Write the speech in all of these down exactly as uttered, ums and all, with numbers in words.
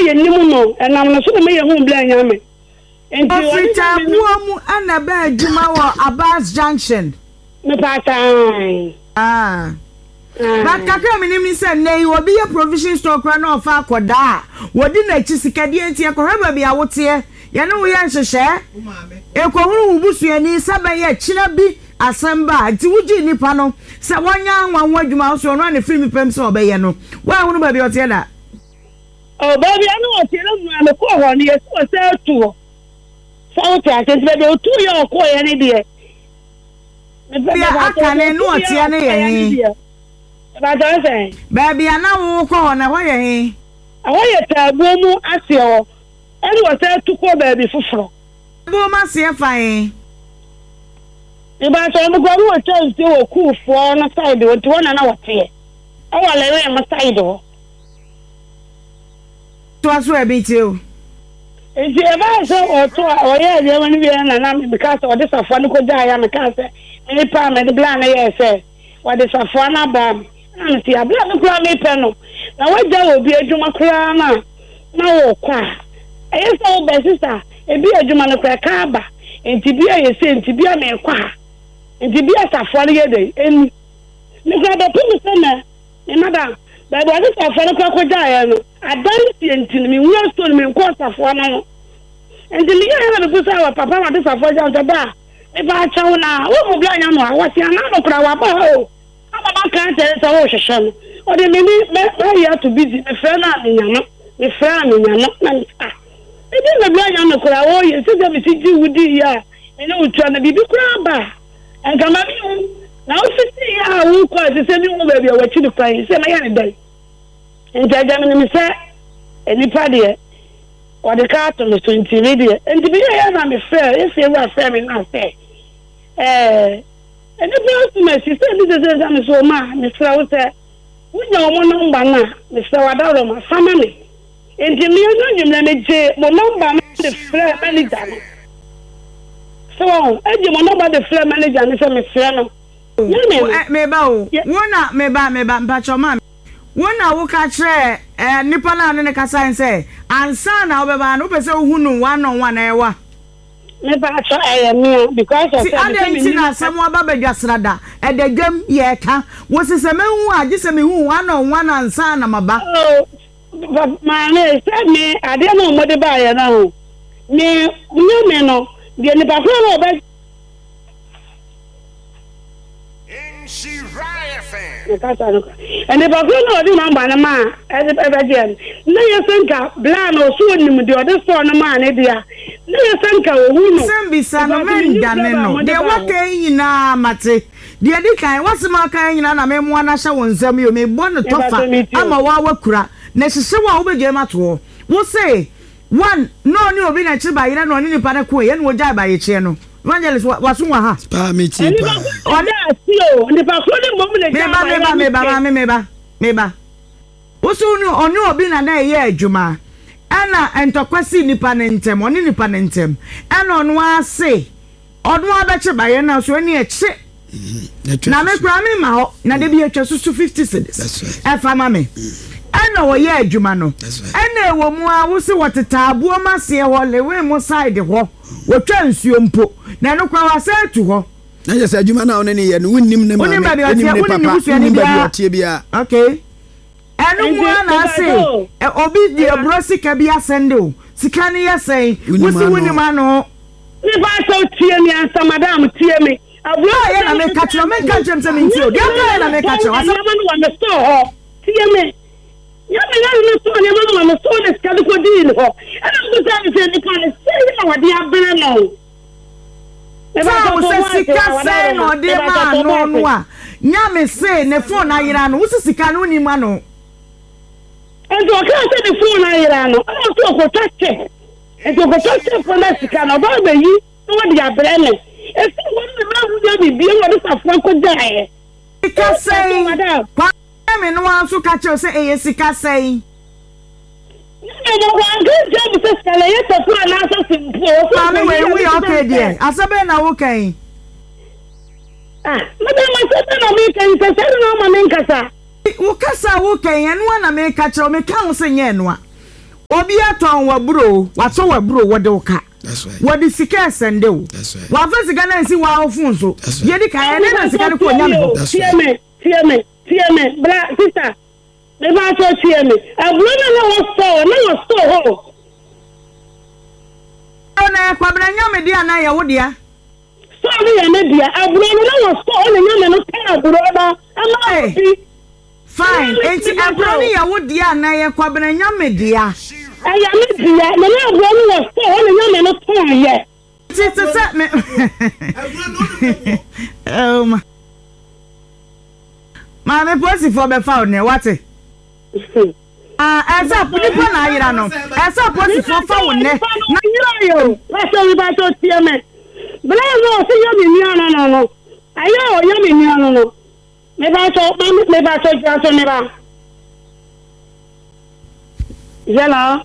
ye nimu no enam no so me ye hu bla nyame enti ofita buomu ana ba adwuma wo Abbas Junction me pata ah but kakra minim ni say nei obi ye provision store kra na ofa akoda wodi na chi sikade enti akohaba bia wote ye ne wo ye nhehye ekohuru ubusuani saba ye chira bi asamba nti wuji nipa no se wonya anwanwa adwuma so no na film pem se obeye no wa hunu ba bi ote da oh baby anu ote no mu me ko ho ni ye so se tu so te ate be be tu ye ko ye ni de me aka ne no ote ne ye ba don say baby ana wo ko ho na wo ye he awo ye tabu mu ase o enu o se tu ko baby fufuro bo ma se fain iba so mo go wo chance wo ku fo na side wo ti wona na wote e awo le we ma side wo to aso e bi ti o eji e ba so o to o ye je woni bi na na because o de safo ni ko ja ya me ka se ni pa me de bla na ye se o de safo na ba na ti abla no kura me pe no na waja obi adwuma kura na na wo kwa e so be sister e bi adwuma no kura ka ba enti bi ye se enti bi me kwa enti bi safo no ye de eni ni kura da pu se na e madam ba do de safo no kura ko ja ya no adan ti enti ni wo so ni me ko safo no enti ni ya na bu sa wa papa ma de safo ja nta ba e ba chawo na wo mo bla nya no awasi ana no kura wa ba o mama can't tell so sheshem o de me me ya to busy me friend na nyama me friend na nyama na ah e de me bla nyama kura o ye se de me ti ji wudi ya me na utu na bibi kura ba en kama mi na o se ti ya wo ko se se mi wo ba bi o wachi ni kwan se na ya ne dai en jaja me me se eni pa de o de ka to me so ntiri de en ti bi ya na me friend e se wa friend me na se eh and the person my sister this is am so ma me fra wo se wunya wo number na me fra wada ro ma sama me enti me no nyimna me je mo number me the fra manager so e je mo number the fra manager me se me fra no me ba o wona me ba me ba mpacho ma wona wo ka kire eh nipa na ne ka san se ansa na wo be ba no pese wo hunu one on one na ewa me ba cho eh me because of that me na samwa ba badwasrada e de dwam ye ka wo se se me hu age se me hu one on one ansa na maba ma ne se me ade no mo de ba ye na ho me me me no de ni ba ko no ba in she riot fan and the background of the man, and ma, as if ever again. No, you think a bland or soon, the other son of man, Edia. No, you think a woman, some be son of man, Daneno. They walk in a mate. The other kind, what's the marker in an amemwana show on them? You may born a toffer. I'm a wawakura. Necessary over Gemato. We'll say one, no new being a chiba, you don't know any panaco, and will die by a channel. Evangelist was one half. Spamity. And the background moment, meba meba meba meba meba. What's on your being a day, Juma? Anna and Tokwasi nipanentem, on nipanentem. And on one say, on one better by an house when you check. Now, make Grammy Mao, now they be a just to fifty cents. That's right. F. Mammy. I know a year, Jumano. That's right. And there were more, I will see what the taboo must say, while they were more side the war. What chance you put? Now, look what I said to her. Na just adwuma na one ne ye no wonnim ne ma ne wonnim papa tie bia okay enu mu na say obi de brosi ka bia sende o sika ne ya say wosi wonnim ano ni ba so tie mi ansa madam tie mi abro ye na me ka tro me ka tro se me tie o dia ka na me ka tro asa ma no me store ho tie mi ya me na me store ne ma no me store ne ska ko deal ho ana ko sa me se ni ka ne se na wadi abere no Sao se sika se no de ma no no a nya me se ne phone ayira no wo sika no ni ma no ento ka se ne phone ayira no o to ko tache ento ko tache for na sika no ba be yi no wa dia bre ne e si wo ni ma hu dia bi bi wo de safo ko jae sika se kwa me no an so ka che se e sika se Mami, we we okay there. Asabe na wo kan. Ah, madam, I said na me kan, say no ma me nkasa. Wo kasa wo kan, enu na me ka kire, me kan wo se nye enu a. obi aton waburo wato waburo wode uka that's right wode sika sende o that's right wa fa sika na nsi wa ofun so ye di kan na na sika ko nya me tie me tie me tie me bra sister me ba so tie me aburo na na wo store na wo store ho na kwabra nya me dia na ye wo dia sorry ya me dia aburo na wo store na nya me no kan aburo ba ama fi fine enti aburo ni ye wo dia na ye kwabra nya me dia aya me dia na na aburo ni wo store na nya me no kan ye ti ti se me oh ma ma me posi for be found ne what ah esa nipa na ayira no esa posi for found ne na yira yo esa wi ba to tie me bla no se yo mi ni ana no no ayo yo mi ni ana no me ba to me ba to ja so me ba yala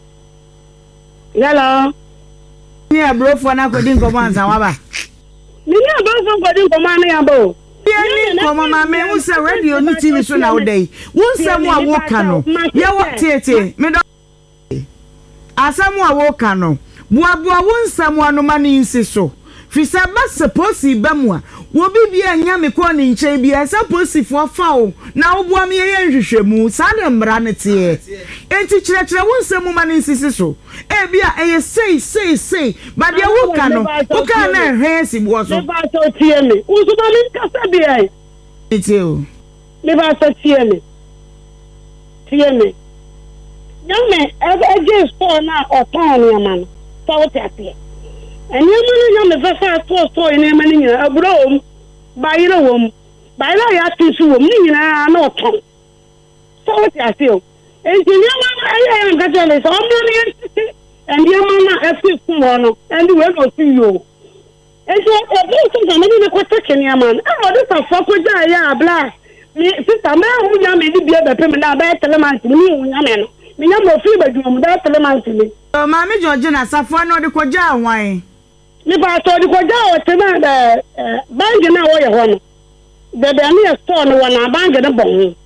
yala ni abrofo na kodi nkomo anza wa ba ni ni abrofo kodi nkomo an ya bo ni nkomo ma me unse radio ni T V so na odai unsem a wo ka no ye wo tete me do asam a wo ka no boaboa unsem anoma ni nsi so fisa ba suppose ba mu a wo bibia nya me ko ni nche bia suppose fo fawo na wo boa me ye nhwehwemu sa de mbra ne te enti kire kire unsem ma ni nsi so e bia e sei sei sei ba de wo ka no wo ka na hwe si bo so ba so tie me usu ba ni kasa bia iti o me ba so tie me tie me nyame e je store na otan ni amano so wo te ate eni amano nyame fa fa to store ni amano nyina aburo om bayira wom bayira ya tisu wom ni nyina na otan so wo te ate o enti nyama ayi ayi ngata le so mo ni enti endi amana afi fun wono endi we no fi yo enti e bi so ga me ni ko take ni amana e wo de sa fa ko ja ya abla mi sister me hu nya me ni bia be pe me na ba telemanti ni hu nya me no me nya mo fi ba dum mo da telemanti ni o ma mi George na safo na de ko ja anwan ni ba to de ko ja o te na da bank na wo ye ho no de be ani store no na bank na bon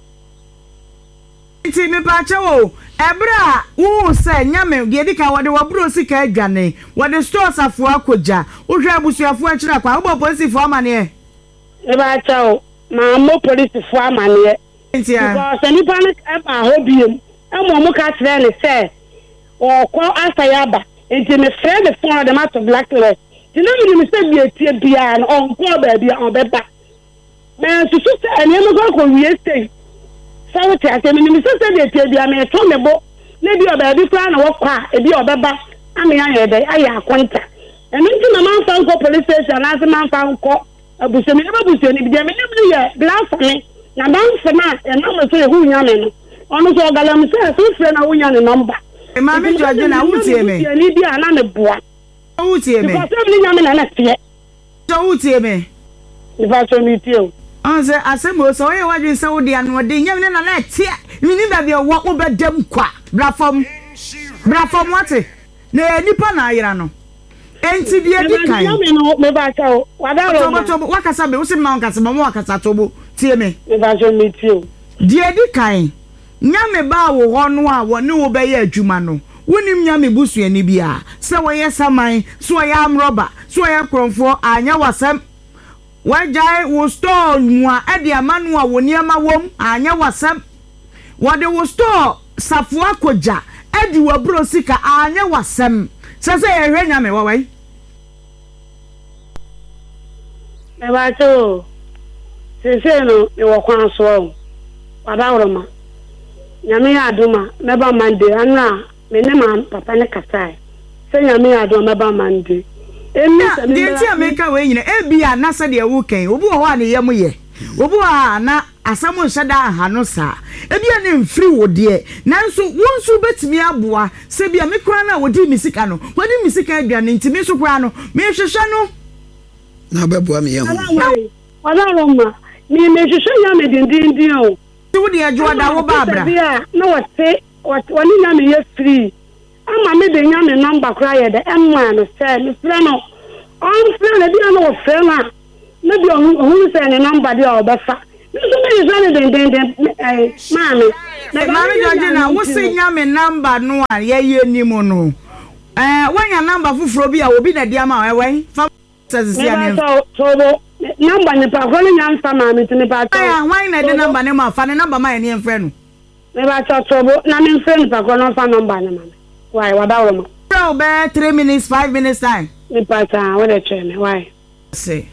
enti mi pa che wo ebra wo se nyame ge dika wode wabro sika adwane wode store safo akoja wo hwe abusuafo akira kwa wo police fo amane e e ba cha ma mo police fo amane e enti a because ni pa na ba ho biem e mo mo ka tire ne se o ko asayaba enti me frɛ me fo de ma to blacklist ti na mi mi se bi etie bia na on ko ba bia on beba me susu se ene mo ko wie stay sawo ti ate mi mi se se bi etie bia me to me bo na bi oba bi fra na wo kwa e bi obeba ame ya de aya akonta ene nti na man fa nko police station na se man fa nko abusemi e babusemi bi de me ni ye blast me na ban fa na e na mo so e hu nya me no onu so galam se so fre na wo nya ne number e ma mi George na wutie me ni bia na me boa wutie me because em ni nya me na na tie so wutie me if I show me tie on se asemo so ye wadwe se wo de anu de nya me na na tie mi ni ba bia wo obedam kwa brafom brafom wate na nipa na ayira no enti die di kan nya me no me ba cha o wada ro ma to wakasa be wo se ma wakasa ma wakasa to bo tie me me ba show me tie die di kan nyame ba wo ho no a wo ne wo be ye adwuma no wonim nyame busuani bia se wo ye saman so ya amroba so ya kronfo anya wasam wajai wo store mu a ade amanu a wo niama wom anya wasam wode wo store safo akoja ade wabro sika anya wasam se se ye hwe nyame wawai me ba to se se no e wo kwan so wada woroma nyame ya adoma meba mande ana me ne ma papa ne kasai se nyame ya adoma meba mande emi se de ti ameka we nyina e bia na se de wo kan obi wo ha ne yem ye obi ha na asamo nhada ha no sa e bia ne mfiri wo de nanso wonsu betimi aboa se bia me kura na wodi misika no wodi misika aduane ntimi so kura no me hwehwe no na beboa me yam wala roma ni me hwehwe ya me dindindin o wo de adwo da wo babra na wo se wani nya me ye free ama me de nya me number kura ye de emma no se me frɛ no on frɛ na bia no wo frɛ na na bia hu se ne number de o ba fa Somebody is running den den den mommy. Mommy Georgina, wo say nya me number no a ye ye ni mo no. Eh, when your number fufuro bi a obi na dia ma wewe. Fa says sia ni. So so number ni pa ko ni nyansa mommy tini pa. Eh, why na the number ni ma fa ne number ma ye friend no. Me ba cho so na me friend pa ko no fa number ni mommy. Why wada wo? Bro, be three minutes, five minutes time. Me pa ta, what the train? Why? Say.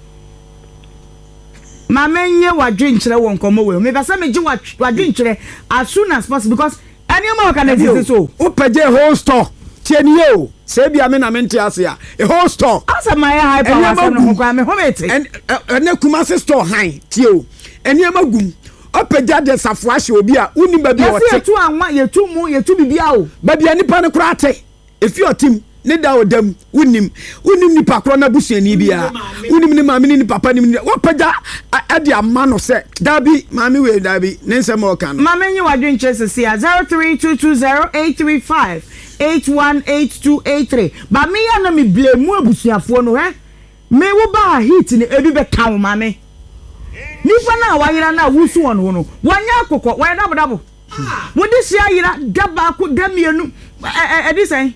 Mama nye wadwinkyere won komo we. Me basa me ji wadwinkyere as soon as possible because any more can exist so. Upeje whole store. Tieni yo. Se bia me na me ntia ase a. A whole store. Asa my hyper asa no kwa me homete. En ene Kumasi store han tie o. Eniema gum. Opeja de safo ahye obi a uni ba bi o te. Yes yetu anwa yetu mu yetu bibia o. Ba bia nipa ne kura te. Efi otim ne da odam unim unim nipa kro na busuani bia unim ni maami ni papa ni wopaja ade amano se dabi maami we dabi ne nsem o kan maami nyi wadwen chese sia zero three two two zero eight three five eight one eight two eight three ba me ya na me blame abusuafo no he me wo ba hit ni ebi be kan maami nipa na wayira na wusu won ho no wanya akokọ waya dabo dabo wo de sia yira daba ko damienu e e di sen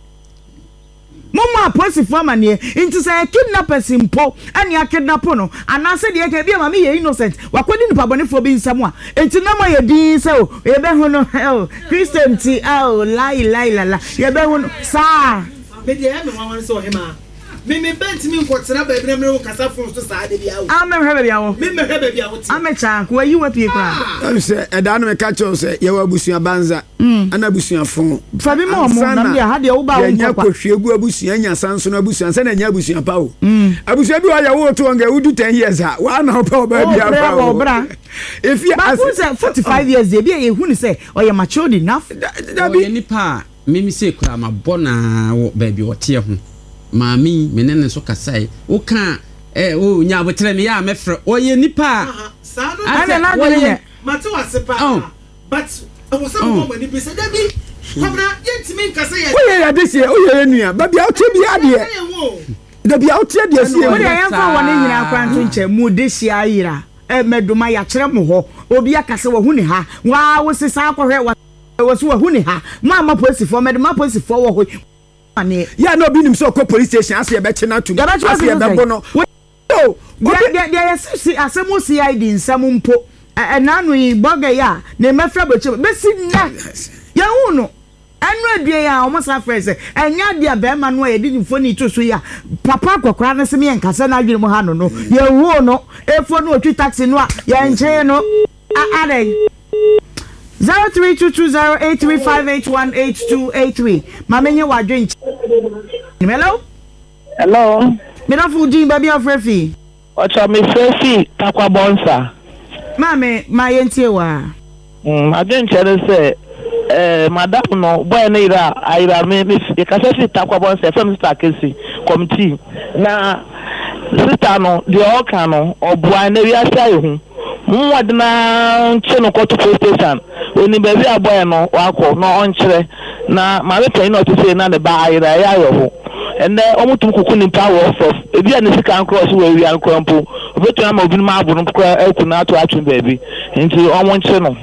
Mama police for mane into say kidnappers impo ani akidnapo no anase de ke bia ma me ye innocent wakodi nipa bone fo bi nsam a enti na ma ye din se o ye be hu no oh Christian ti oh lai lai la la ye be hu sa me de me wan so hema me me bent me nkotena ba ebina me wo kasa fon so sa de bia o am me hwe bia wo me me hwe bia wo ti am me cha ko yi wa pie kra am se e da no me ka cho se ye wa busua banza ana busua fon fa bi mo mo na bia ha de wo ba wo nya ko hwegu abusua nya sanso na busua se na nya abusua pa o abusua bi wa ya wo to nga wudu ten years ha wa na pa o ba bia pa o bra if you as forty-five years de bia ye hu ni se o ye matured enough da bi ni pa me mi se kura ma bona wo ba bi o te ho Mami, menene so kasai. O kan eh o nya botre me ya mefre. O ye nipa. Sa no ana na de mate wasepa. But I was some woman be said that be. Kwabra yentimi nkasa ye. O ye ya de se o ye nua. Ba bia o te bia de. Da bia o te de se. O de yan fa woni nyina kwanto nche mu de sia yira. E meduma ya kire mo ho. Obi akase wo hu ni ha. Wa wo sesa akohwe wa wo so wo hu ni ha. Ma ma police for meduma police for wo ho. Ya no bi nim so ko police station ase e be che na tum ase e be bo no no dia dia si asemo C I D nsam mpo e na no yi boga ya na mefra boche be si na ya hu no anu adue ya o mo sa frese enya dia be ma no ye di phone to so ya papa kokora na se me nkasa na adwene mo ha no no ye hu no e phone no otwi taxi no a ye nche no a ade zero three two two zero eight three five eight one eight two eight three. Mamenye wadwen. Hello? Hello. Me na fujin baby ofrefi. Ocha me frefi takwa bonsa. Mame, ma yentie wa. Mm, adwen chere se eh madam no boy na ira ira me me e ka se takwa bonsa from sister Kesi committee. Na sister no de o kan no obua na wi asa ehu. Mwadna cheno ko to police station oni baby aboy no wako no onkyere na ma beto ina to say na the ba ayira ya yo ho and then omutum kuku ni power of ebi an sika cross we wi ankrompo beto na ma obi ma abunu kwa eku na to atwe baby nti omonkyere no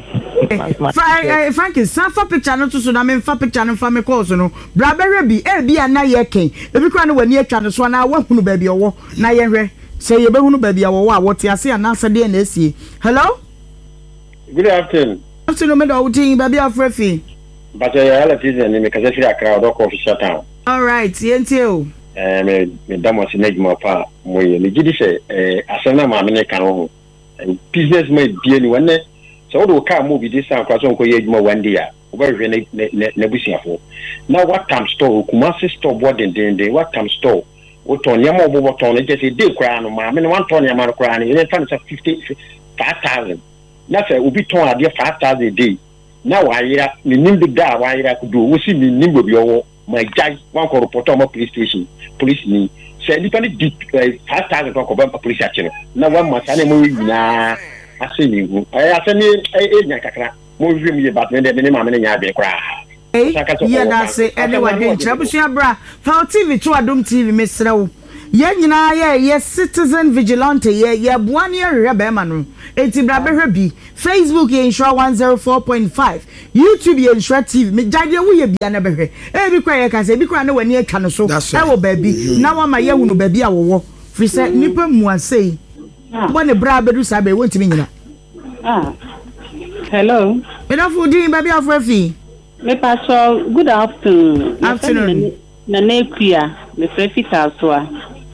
Frank is safa picture no to so na me fa picture no fa me cause no bra behwe bi e bi ana ye ken ebi kwa no wani atwa no so na wa hunu baby owo na ye hwe say ye be hunu baby owo a wote ase ana ase de na esie. Hello? Good afternoon. Afternoon, me do tin baby afrefi. But ya ala tizen ni me kase fira crowd ko official town. All right, yentie o. Eh me me damo se nejuma pa moye me gidi se eh asana ma me ne kan ho. Business me bie ni wonne so do ka mo bi dis an kwa so ko ye ejuma one day a wo ba hwe ne ne busiafo. Na what time store Kumasi store boarding den den what time store o ton yama obo ton ne je se dey kra no ma me ne one ton yama kra ni e fan se fifty five thousand. Na say obi ton ade five thousand a day na wa yira ni nimbi da wa yira kudo wo si ni nimbo bi owo ma jai wan ko report on police station police ni say ni pani di five thousand ko ba police akino na wa ma sane mo yina ase ni hu eh ase ni e nya kakra mo wi mi ye bat me de me ma me nya be kra eh ya da se ene wa den trabusua bra fa T V to Adom T V mesrewo ye nyina ye ye citizen vigilante ye ye boa ne rehwe be ma no enti bra behwe bi Facebook ye insure one oh four point five YouTube ye insure T V me jade wo ye bia na behwe e bi kwa ye ka se bi kwa na wani atwa no so e wo ba bi na wa ma ye hunu ba bi a wo fi se nipa mu asei bo ne bra bedu sa be wontimi nyina ah hello me da fu din ba bi afrafi me pastor good afternoon afternoon na nekia me frefita so a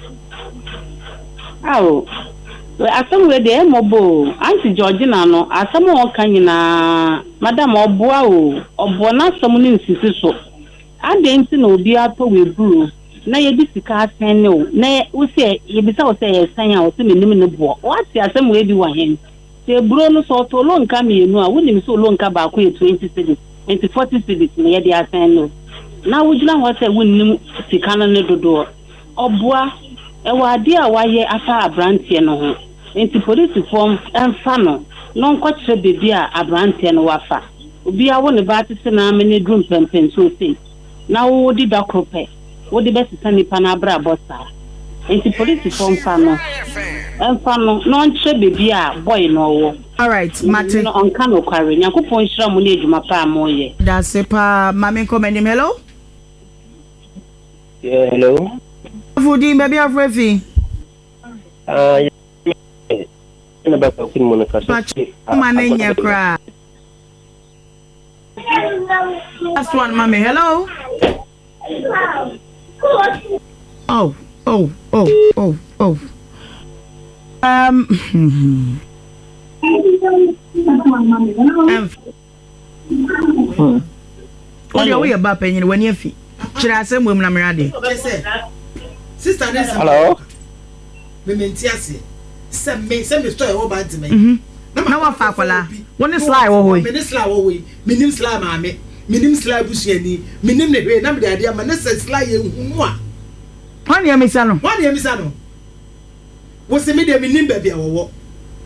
awo asem we de mobo anti Georgina no asem o kan nyina madam oboa o obo na asem ni nsisi so ade nti na obi ato we buru na ye di sika asen ne o na wo se ye bi sa wo se ye san a wo se menim ne bo what asem we bi wa hen se buru no so to lo nka me enu a wonim so lo nka ba ko ye twenty cedis twenty forty cedis na ye di asen no na wujula ho se wonim sika no ne dodo oboa e wa de a wa ye ata abrantie no ho enti police form enfa no no nkwokyere bebi a abrantie no wafa obi a wo ne ba tete na amene drum pempen so sei na wo di dakrope wo di besisa nipa na abra bossa enti police form fa no enfa no no nkye bebi a boy no wo. All right, Mate. No on kan okware nyakopon hira mo ne edwuma pa mo ye. That's it pa mame komenim hello. Yeah, hello. Fudi baby afrafi. Ah, na ba ko kin mo na kaso. Manenya kra. Last one mame hello. Oh, oh, oh, oh, oh. Um What are we about penny when you fee? Should I say women am ready? Sister Nessa. Hello. Me mentiase. Se me se me story wo ba ntime. Mhm. Na wa fa kwala. Woni slide wo hoyi. Me ni slide wo hoyi. Me nim slide ma me. Me nim slide busuani. Me nim ne hwe na me de ade ama na se slide ye hu a. Wani ya misa no. Wani ya misa no. Wo se me de me nim ba bia wo wo.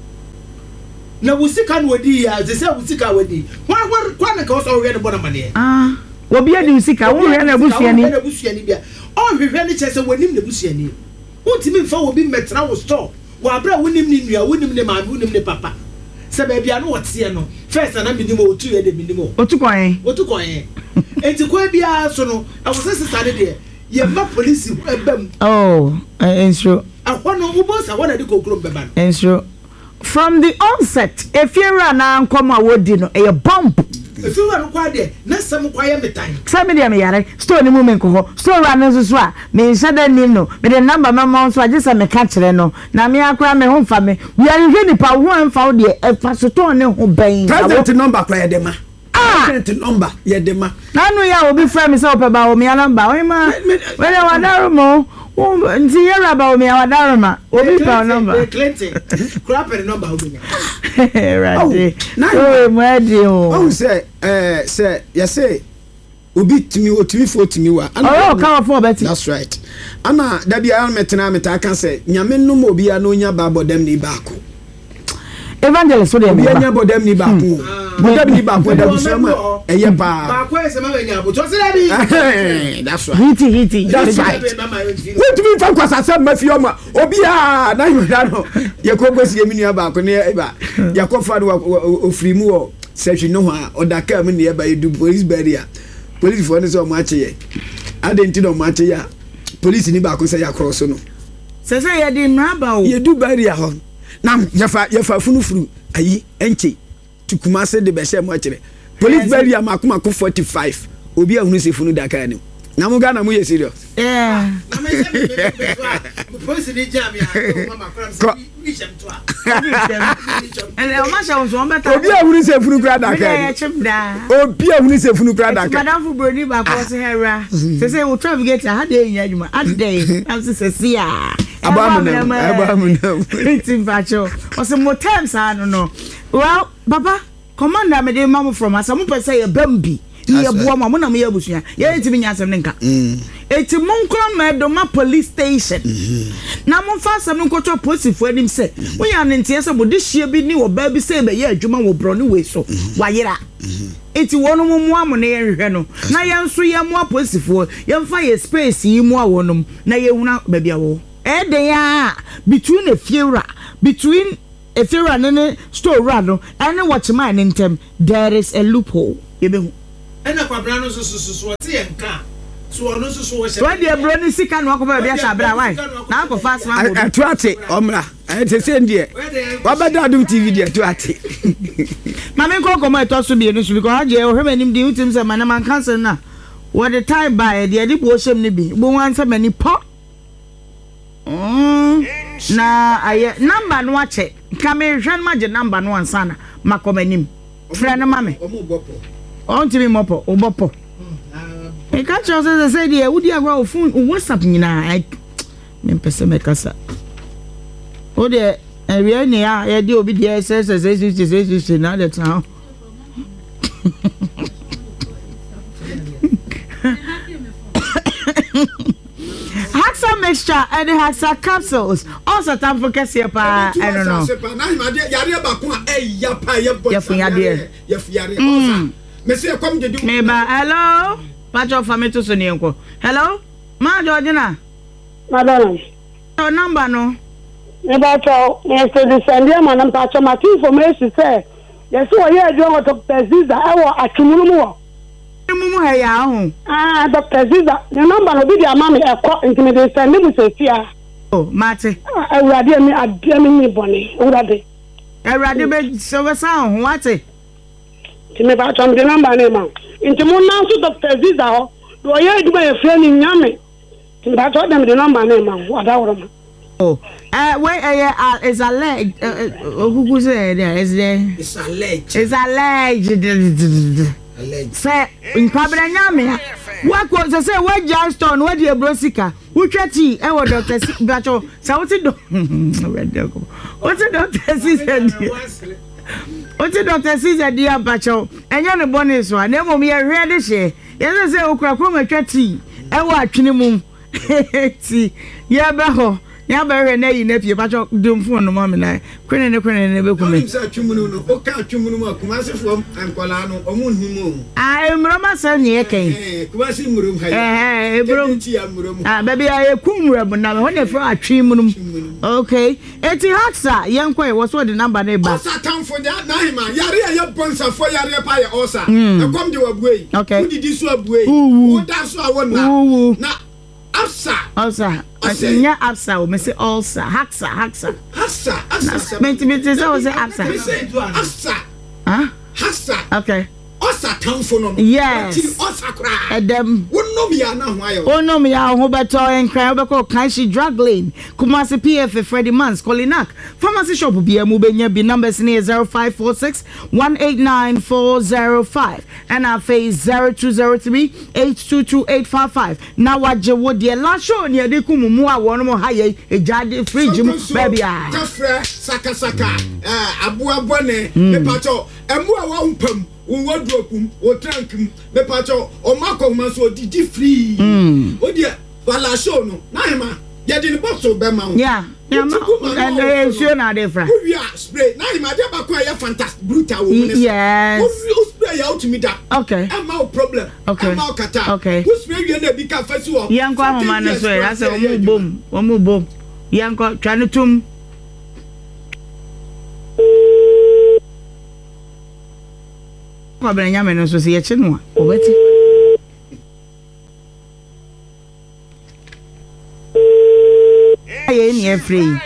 Na wusika no wadi ya, ze se wusika wadi. Wa wa kwa na ka so hwe ne bona mane. Ah. Wo bia de wusika wo hwe na busuani. Na busuani bia. O hwe hwe ne chese wonim na busuani. Wotimi mfa wo bi metra wo store. Wo abra wonim ni nua, wonim ne maame, wonim ne papa. Se ba bia no wote no. First na minim o tu ye de minim o. Otu kwan. Otu kwan. Enti kwa bia so no, awose sisa de de. Ye ma police ebam. Oh, ensure. Ahono wo boss ahona de kokrom beba no. Ensure. From the onset, if you run and come a wood, no, a bump. If you run quiet, not some quiet me time. Some of them are still the moment, so runners as well. Me said, no, but the number of months were just a mechanic. No, now me, I cry my home family. We are really power one found the a pastor no obeying. Present number, cry them. Ah, present number, yeah, them. Now, no, ya will be friends up about me, and I'm bowing, man. When I want more. Oh, Sierra about me, our Darama. Obi pa number. Clinton. Crap the number. Right. Oh, my dear. Oh, say, eh, say, yes, say. Obi to me, what to me for to me. Oh, come for Betty. That's right. Anna, that be I met an I can say, Yamin no more be a no nya babo dem ni bako. Evangelist, what do you mean? Nya bo dem ni bako. Dem ni bako dem so eh ye pa. Bako e se ma nya bo. To say that. That's right. Hiti hiti. That's right. What to me for kwasa say mafio ma. Obi a na you know. Ye ko gosi emi nua bako ne e ba. Ye ko fa do ofiri mu o. Sechi no ha odaka mu ne e ba edu police barrier. Police for ne so ma che ye. Adenti no ma che ya. Police ni bako say ya cross no. Se se ye di mraba o. Ye du barrier ho. Nam yafa yafa funufuru ayi enche tukuma se de be she mo kire police barrier makuma ko forty-five obi ahunu se funu daka ni na mo ga na mo ye serious eh na me se me police ni jam ya mama kram se ni jam to a ele o ma sha won so beta obi ahunu se funu kra daka ni obi ahunu se funu kra daka madam fu broni ba ko se hera se se wo traffic gate ha de nya adwuma ade am se se sia abamu na abamu na it's facho o se mo times ha no no well papa commander me dey mamu from asamu pese ye bambi ni ye boa ma mo na me ye busua ye ntimi nya asem ne nka eti monkro medoma police station na mo fa asem nkoto police fu anim se wo ya ne ntie se bodi hie bi ni wo ba bi se be ye adwuma wo bro ni we so wayera eti wono mo mo am na ye hwehwe no na ye nso ye mo police fu ye mfa ye space yi mo a wonom na ye huna ba bia wo eh dey ya between a feura between a feura and store rado and watch mine in them there is a loophole yebehu ena kwabra no so so so te enka so ono so so so dey bro ni sika no akofa bia sabra why na ko fast man go to ate omra eh te say ndie wabada adum tv dey to ate mama ko ko ma to so bi no so because aje o hwe manim di utim se man man cancel na what the time by the adi bo shem ni bi bo wan se mani po mm na aye number no ache ka me hwan ma je number no ansa na makomanim fra na mame omo bopo on ti mi mopo o bopo e ka cho se se di e wudi agwa o phone o WhatsApp nyina ai me pese me kasa o de e wi ni ya ye di obi di se se se se na the town Haxa mixture and Haxa capsules. Also, time for Cassia pa. I don't know. Meba, hello. Pacho famito sonienko. Hello? Ma Georgina. Madonna. Your number no. Meba cho, Mister Desendia manam pacho mati information say. Yes, so here do want Doctor Ziza. I wa atumunu. Mumu he ya ho. Ah, Doctor Ziza, the number no be dia mama e ko intimidate send me say tia. Oh, mate. Ah, Ewurade mi adie mi ni boni. Ewurade. Ewurade be so we sound ho wate. Ti me ba chom the number na ma. Inti mo na so Doctor Ziza ho. Do ye eduma e fre ni nyame. Ti ba cho dem the number na ma. Wada woro ma. Oh, uh, wait, uh, is alleged. Who say there? Is there? It's alleged. It's alleged. Say, in Cabra Yamia, what was I say? What Johnston, what dear Brosica, who chatty, I would Doctor Bacho, Southie do. What's the Doctor Caesar? What's the Doctor Caesar, dear Bacho? And you're the bonus one, never me a radish. Yes, I say, Oklahoma chatty, I watch him. See, yeah, Baho. Ya bare na yi na pie pacho dum phone no mama na kwene ne kwene ne be kuma sa twumunu no o ka twumunu ma kuma se fo ankwala no o mun himu ah emro ma sa ne ken eh kuma se murum ha eh ebro ah baby ay kumura bu na ho ne fo atwi munum okay eti Haxa yenko e wo so the number na ba osa kan fo da na hima yare ya bonsa fo yare pa ya osa e kom de wabuei udi di so abuei o da so awona na Absa. Absa. Nya Absa. We say Alsa. Haxa. Haxa. Haxa. Haxa. Menti menti say we say Absa. Absa. Huh? Haxa. Okay. Osa town for no. Yes. Osa kra. Edem. Won no me ya na ho ayo. Oh no me ya ho beto en kran obeko kan shi drug lane. Kumasi P F Freddy Mans Kolinak. Pharmacy shop bi mu benya bi numbers ni zero five four six one eight nine four zero five and our face zero two zero three eight two two eight five five. Na waje wo de la show ni ade kumu mu a wono mo haye ejade fridge mu baby ah. Kafre saka saka eh abu abone me pacho emu a wo mpam wo wadrokum wo trankum me pacho o mako ma so didi free o dia wala show no na hema ye di ni box o be ma wo yeah yeah and eh show na dey fra we are spray na hema dey ba kwa ya fantastic brutal wo ne yes o spray ya out me da okay am no problem okay am kata okay wo spray we na bi ka fasi wo yanko ahoma na so ya say o mu bom o mu bom yanko twanutum kwa bena nyame no so se ye chinwa obeti aye ni free.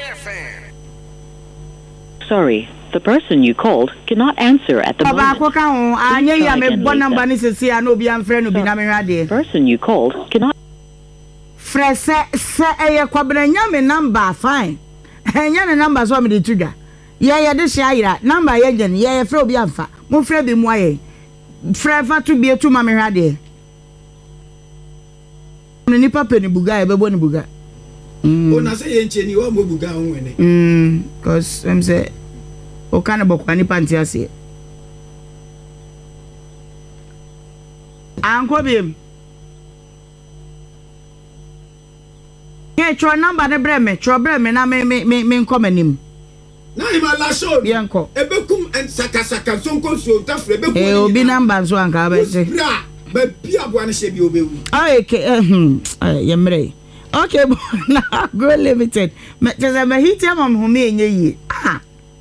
Sorry, the person you called cannot answer at the moment. Baba ko ka ho anya ya me bo number ni se se ya no bi am frɛ no bi na me hwade. The person you called cannot frɛ se se eye kwa bena nyame number fine. Enya ne number so me de tudwa. Ye ye de hia yira number ye gye ne ye ye frɛ obi amfa mo frɛ bi mu aye frɛ fa to bi etu ma me hwade. No ni papa ni buga e bebo ni buga. Mm. Ona say ye nche ni wa mo buga ho wene. Mm, cause em say o kana bokwa ni panti ase. Anko biem. Ye tro number ne bre me, tro bre me na me me me nkom anim. Na ima la show. Yanko. Ebekum en saka saka sonko so tafre bekum. Eh obi number so anka ba se. Bra, ba bia bo an she bi obewu. Ah eke eh hm, eh yemre. Okay, now Grow Limited. Because I'm a hit am home ye. Ah.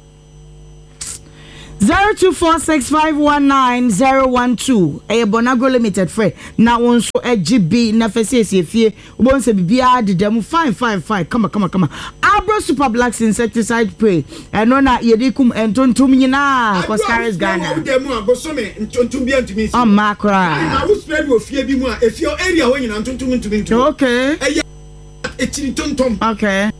zero two four six five one nine zero one two. Eh, Bonago Limited free. Now on so a G B na fese if ye won't say be the demo fine fine fine. Come on, come on, come on. Abro Super Blacks insecticide spray. And no na yedikum and tontum yina cause carries Ghana. Oh macra. I will spread your fear be more if your area when you tontum to okay. Okay.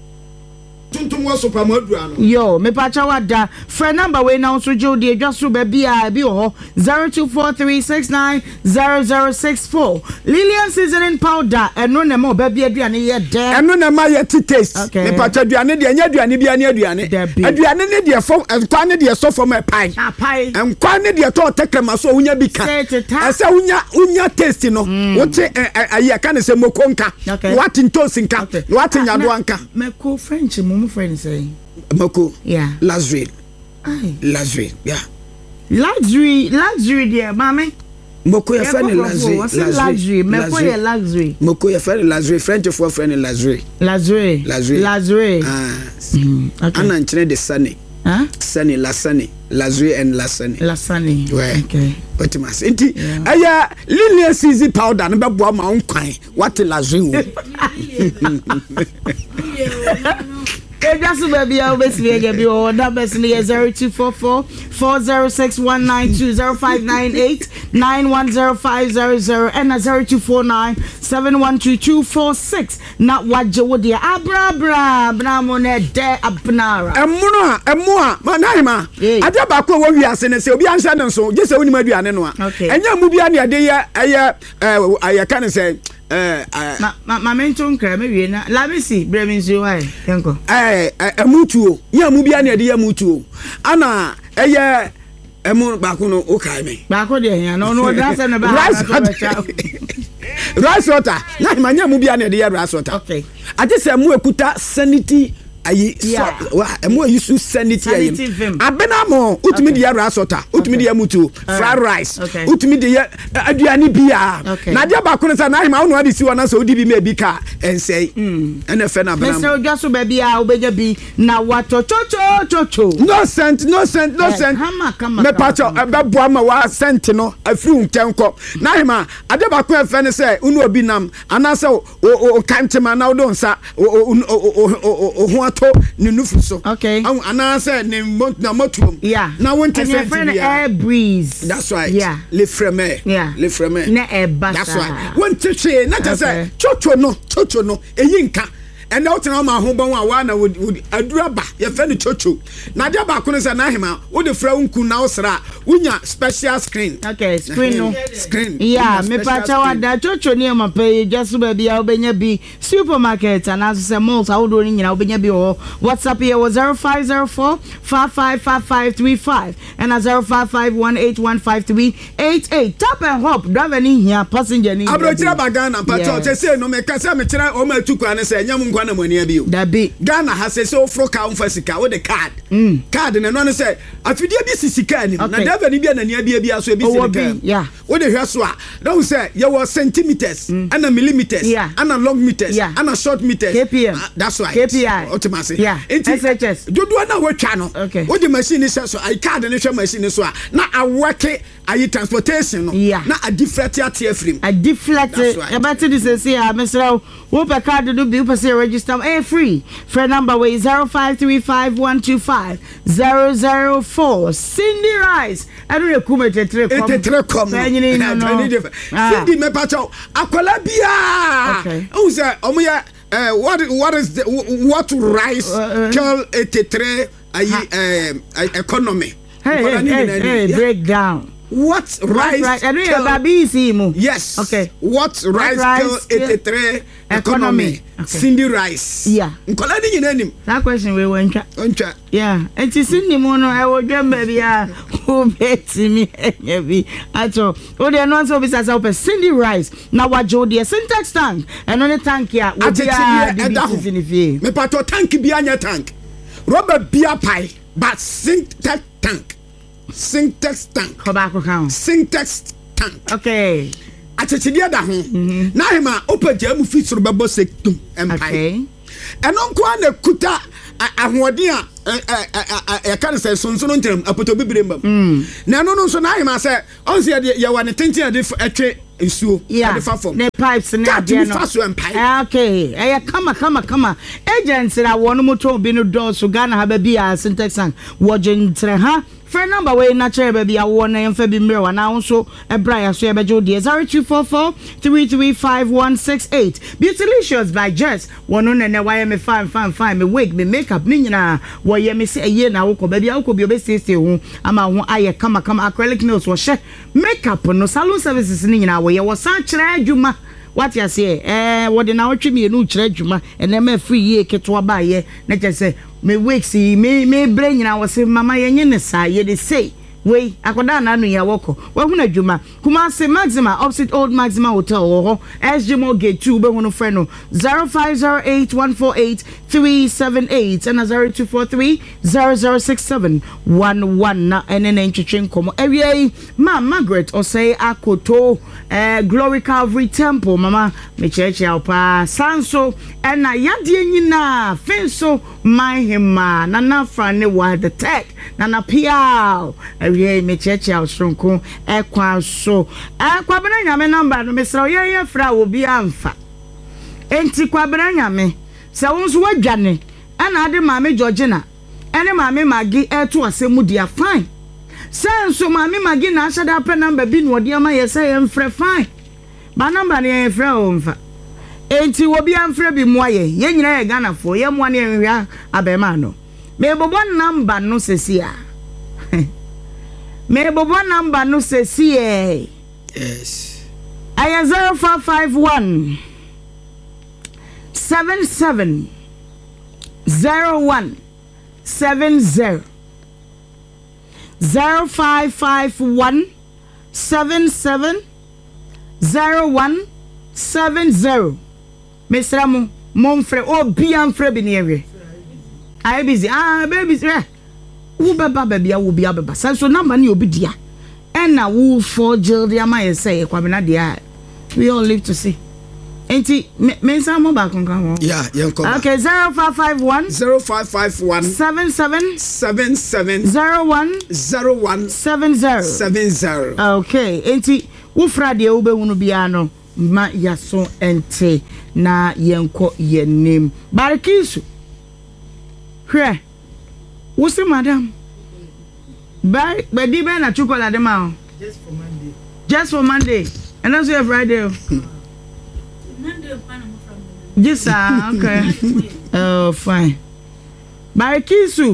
Yo, me pacha wada. Friend number we now so Jody just to baby I be oh zero two four three six nine zero zero six four. Lillian seasoning powder and no nemo baby aduane ye there. And no na ye taste. Me pacha aduane de anya aduane bi anya aduane. Aduane ne de fo kwa ne de so for my pie. Ah pie. And kwa ne de to tekema so unya bi ka. Ese unya unya taste no. What ayi aka ne se mokonka. What in tosinka. What in yadoanka. Me ko French mo friend say Moko yeah luxury luxury yeah luxury luxury there mama Moko your friend luxury luxury Moko your luxury Moko your friend luxury French for friend luxury luxury luxury luxury ah okay ana nchene de sunny huh sunny la sunny luxury and la sunny la sunny okay what you must inti aya linear easy powder no be boa ma nkwan what luxury Hey, just baby, I'll be seeing you. Or number is zero two four four four zero six one nine two zero five nine eight nine one zero five zero zero and a zero two four nine seven one two two four six. Not what you would dear abra bra bramone de abnara. Emuna emua manahima. Aja bako wo wi ase ne se obi anhya ne so je se woni maduane no a. Enya mu bia ne ade ya aya aya kan se eh ma ma mention kra me wie na la me si bre me nso why enko eh amutuo ya mu bia na de ya mutuo ana eye emu baako no o kai me baako de ya no no da se na ba rice water na ma nya mu bia na de ya rice water okay ade se mu ekuta sanity ayi wa emu yusu sanity ayi abena mo utumi de ya rice water utumi de ya mutuo fried rice utumi de ya aduane bia na dia ba kono sa na hima wonu ade si wona so odi bi me bi ka ensei ene fe na bena Mister Ojaso baby a obeja bi na wato chocho chocho no cent no cent no cent me pacho be boa ma wa cent no afiri unkenko na hima ade ba ko fe ne se unu obi nam anase o kantema na wo nsa o to ni nufu so okay ana say ni na motuom yeah na won te say air breeze that's right yeah le freme yeah le freme na e basa that's right won te say na te say chocho no chocho no eyi nka and out na ma ho bon wa na aduraba ye fe ni chocho na dia ba ko no say na hema wo de fra unku na osra wunya special screen okay screen no screen yeah me pa cha wa da chocho ni ma pe just ba bia obenya bi supermarket and as say malls how do ni nyina obenya bi o WhatsApp here was zero five zero four five five five five three five and a zero five five one eight one five three eight eight tap and hop driver ni here passenger ni abro tira bagana pa cha say no me ka say me tira o ma tukwa ne say nyam nkwa na mani abi o da bi Ghana has say so fro ka unfa sika with the card mm. card ne no ne say afidie bi sisika ni na driver ni bia na ni abi abi aso bi sika yeah wo de hwe so a don't say you were centimeters mm. and millimeters yeah. and long meters yeah. and short meters K P M uh, that's right K P I ultimately yeah S H S jodo na wo twa no okay wo de machine say so I card ne hwe machine so a na awake ayi transportation no yeah. na a deflect atia frame a deflect e better this say a mesra wo pe card do bi wo say register eh free phone number way zero five three five one two five zero zero four Cindy Rice I don't know come tetre come tetre come Cindy me pacho akola bia okay who say omoya uh, what what is the, what rice uh, kill eighty-three ayi uh, economy hey, hey, hey, hey yeah. break down what rice right I know baby see mo yes okay what rice, rice kill eighty-three economy okay. Cindy Rice yeah nkola ni nyina nim that question we won't ontwa yeah and Cindy mo no I will get baby ah who bet me maybe ato o de no so be say say Cindy Rice na wajo de syntax tank and on tank ya we be me pato tank bi anya tank rubber beer pie but syntax tank syntax tank ko ba ko kan syntax tank okay akyekyedeɛ da ho na hema opagya mu fi soro bɛbɔ sektum empire ɛno nko a na kuta ahoɔden a yɛka no sɛ sonsono ntam apɔtɔ bibire mbam na ɛno no nso na hema sɛ ɔnse yɛwɔ ne tenten ade ɛtwe nsuo ade fa fam ne pipes ne ade no fa so empire okay ɛyɛ kama kama kama agents ra wɔn mo to bi no dɔso Ghana ha ba bi a Syntax wɔgyentre ha phone number we na chere baby awo na yemfa bi mre wa na nso ebra ya so ye bejo de zero two four four three three five one six eight Beautylicious by Jess wono ne ne wa ye me fine fine fine me wig me makeup ni nyina wo ye me se eye na wo ko baby wo ko bi obesese ho ama ho aye kama kama acrylic nails wo hye makeup no salon services ni nyina wo ye wo san chere adwuma what you say eh what the now twi me no chere adwuma ene ma free ye keto ba ye na je say me weeks me me brain nyina wo say mama ye nye ne sa ye de say we akoda na anu ya woko wa hu na adwuma kuma say Maxima opposite Old Maxima Hotel wo S G Mo Gate two be hu no friend no zero five zero eight one four eight three seven eight and zero two four three zero zero six seven one one na ene na ntwetwe nkomo ewie ma Margaret o say akoto eh Glory Calvary Temple mama me cheche opa sanso ena yade nyina fenso my hima na na frane wa the tech na na piao ewie me cheche osronko ekwa so ekwa bena nyame number no mesra ye ye fra obi amfa enti kwa bena nyame se wonso wadwane ana ade maame Georgina ene maame Magi eto asemu dia fine senso maame Magi na ashada pe number bi no de ama ye se ye mfre fine ba number ne ye fra o mfa enti obi amfre bi moaye ye nyina ye Ghana fo ye moa ne enhwa abema no me bobo number no sesia me bobo number no sesia yes aya zero four five one seven seven zero one seven zero zero five five one seven seven zero one seven zero Mister Mo Monfre o bi amfre bi ne ewe I busy ah baby eh wo baba baby wo bi ababa so number ne obi dia and na wo for jilde ama ye say kwabena dia we all live to see enti me san mo ba kon kan yeah yen ko okay zero five five one zero five five one seven seven seven seven zero one zero one seven zero seven zero okay enti wo fra de wo be hunu bia no ma yaso ente na yenko yenim barikisu hwe wo se madam ba ba di be na chocolate ma just for Monday just for Monday and also your Friday Monday pan from yes ah okay oh fine barikisu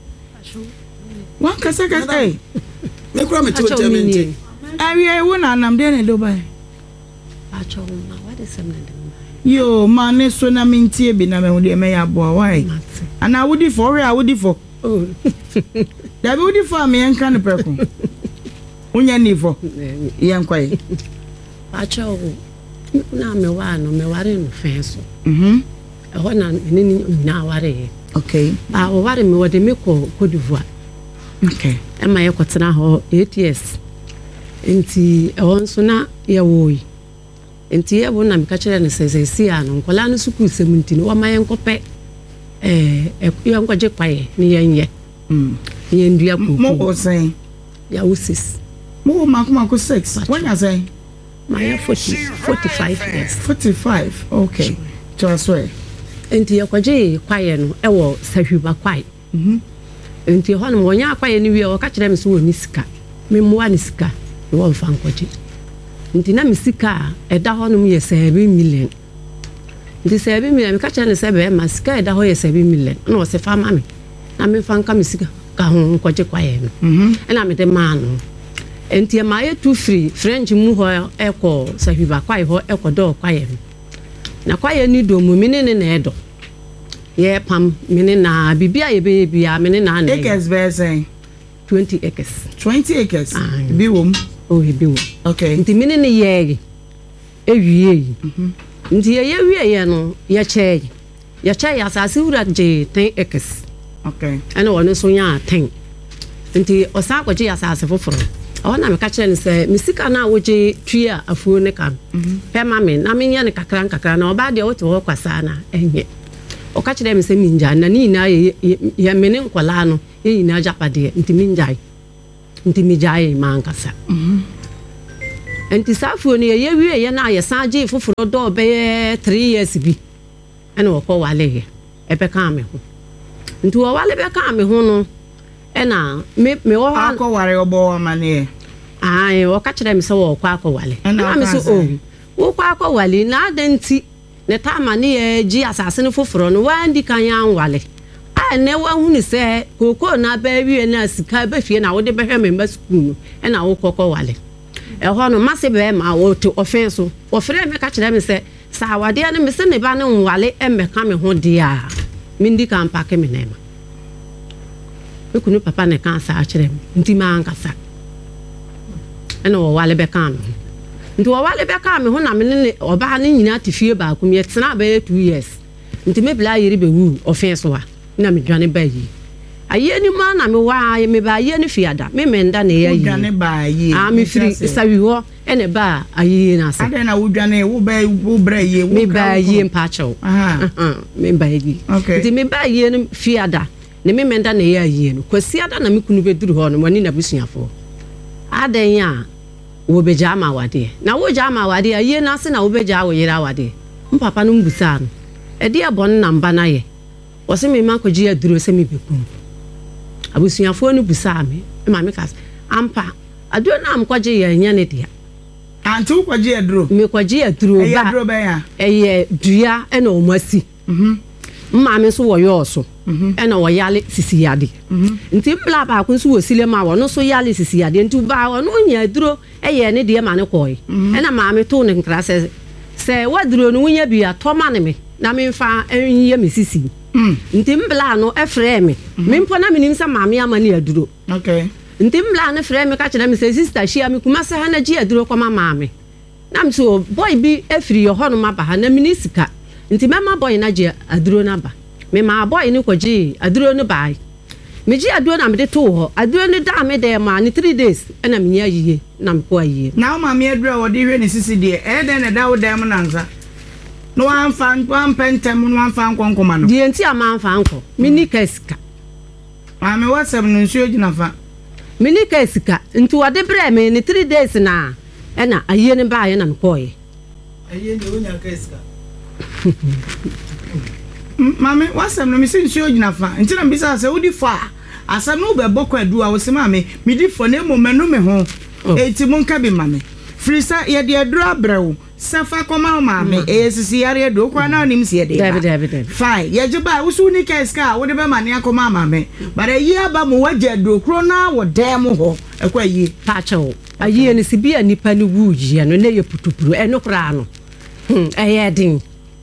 what ka say ka eh me kura me to tell awie wo na nam de ne do ba acho ma what is something yo man so na mintie bi na me hu de me ya boa why ana wudi for where wudi for oh da bi wudi for me enka ne preko unya ni for yen kwai acho na me wa no me ware no fenso mhm e ho na ni ni na ware okay ba wo ware me wode me ko Cote d'Ivoire okay e ma ye kwetena ho eight years enti e won so na ye woyi enti ye bo na me ka kire ne sese si ano nkola no suku semunti no wa ma ye nkope eh e ye nkoje kwaye ni ye nye mm ye ndua kuku mo ko say ya usis mo ma ko ma ko six when you say my forty forty-five years forty-five okay to aswe enti ye kwaje kwaye no e wo sahwiba kwaye mhm enti ho no wonya kwaye ni wie o ka kire me so woni sika me mo ani sika e wo mfa nkwaje nti na me sika e da ho no me ye seven million nti seven million me ka kire ne sebe ma sika e da ho ye seven million na o se fa ma me na me fa nka me sika ka ho nkwaje kwaye no mhm e na me de ma no enti ma ye tu free French mu ho e ko sahwiba kwaye ho e ko do kwaye na kwaye ni do mu mini ne na edo ye pam mini na bibia ye be bia mini na na acres be say twenty acres twenty acres bi wom oh e bi wom okay nti mini ne ye ewie yi mhm nti ye ye wie ye no ye che ye che ya sa si wura je ten acres okay ana wonu so nya ten nti osan kwaje ya sa se foforo ona me ka kire ne se me sika na woje twi a afuo ne kan pe ma me na me nya ne kakra kakra na oba de wote wo kwasa na enye o ka kire me se mi nja na ni na ye ye me ne nkwala no ye na japade nti mi nja nti mi jae ma nkasa nti safuo ne ye wie ye na ye sanje foforo do be three years bi ena wo ko wale ye e be ka me ho nti wo wale be ka me ho no ena me me wo akọ ware obo amane ai wo ka kire me se wo kwa akọ wale na me so o wo kwa akọ wale na adanti ne ta amane ye gi asase ne foforo no wa ndi kan ya wale a ne wa hu ni se koko na ba wie na sika ba fie na wo de be hwe me ba school ena wo kokọ wale e ho no mase be ma wo to offense wo fere me ka kire me se sa wade ne me se ne ba ne wale e me ka me ho dia me ndi kan pa ke me na ma ekunu papa ne kan sa akire nti ma ankasa ena wo wale be kan nti wo wale be kan me ho na me ne oba ne nyina tifie ba akum ye tena ba two years nti me bla yiri be wu offense wa na me dwane ba yi aye ni ma na me wa me ba aye ni fiada me me nda na ye yi dwane ba yi a me firi sawi ho ene ba aye na sa ade na wo dwane wo ba wo bra ye wo me ba aye mpa chew aha me ba yi nti me ba aye ni fiada ne me menda na ye aye no kwasi ada na me kunu be duru ho no mani na busuafo adan ya wo be jama wade na wo jama wade aye na se na wo be ja wo yira wade mpapa no mbusa no e de abon na mba na ye wo se me makoji aduro se me bekum abusuafo no busa me ma me kas ampa aduro na amkwaje ye nya ne dia anti wo kwaje aduro me kwaje aduro ba e aduro ba ya e dua e na o masi mhm mma me so wo yo so e na wo yale sisi yade nti bla ba kun so wo sile ma wo no so yale sisi yade nti ba wo no nya aduro e ye ne de ma ne koi e na ma me to ne nkra se se waduro no nya bia to ma ne me na me fa enye me sisi nti mbla no e frɛ me me mpo na menim sa maame ama ne aduro okay nti mbla no frɛ me ka kyerɛ me se sister shia me kuma se ha na gi aduro kɔma maame na me so boy bi afiri yo hɔ no ma ba ha na mini sika nti mema boy na gi aduro na ba me ma boy ni kɔgi aduro no ba me gi aduro na me de to hɔ aduro no da me de ma ni three days na me nya yiye na me ko ayiye na maame aduro wo de hwe ne sisi de e de na da wo da mu nanza no wan fan wan pentem no wan fan konkoma no die nti ama fan ko mini kasika maame wasem no nsuo gina fa mini kasika nti wode bre me ni three days na e na ayiye ne ba ye na me ko ye ayiye ne onya kasika maame wasem no mi se nsuo gina fa nti na bisa se wodi fa asam no be bokọ adu a wo se maame mi di fo na mo menu me ho eti mo nka bi maame frisa ye de adura brew safa koma maame e sisi yare do kwa na onim se de David David fine ye jiba wusu ni keska wo de be mane akoma maame bare yi aba mo waje do kro na wo dem ho ekwa yi pacho ayi ni sibia nipa ni wuji no na ye putupuru e no kra no hm e ye din